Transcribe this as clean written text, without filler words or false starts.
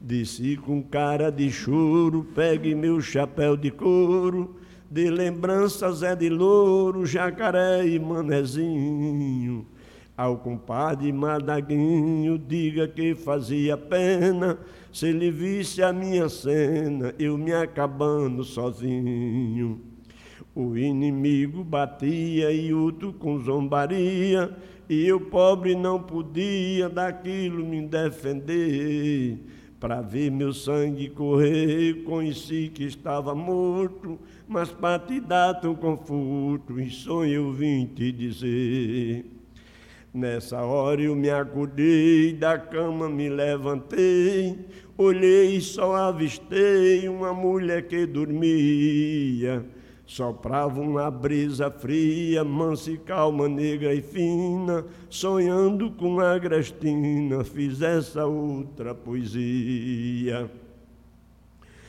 Disse com cara de choro, pegue meu chapéu de couro, de lembranças é de louro, jacaré e manezinho. Ao compadre Madaguinho, diga que fazia pena, se ele visse a minha cena, eu me acabando sozinho. O inimigo batia e outro com zombaria, e eu pobre não podia daquilo me defender. Para ver meu sangue correr, conheci que estava morto, mas para te dar tão conforto, em sonho eu vim te dizer. Nessa hora eu me acordei, da cama me levantei, olhei e só avistei uma mulher que dormia. Soprava uma brisa fria, mansa e calma, negra e fina, sonhando com a Agrestina, fiz essa outra poesia.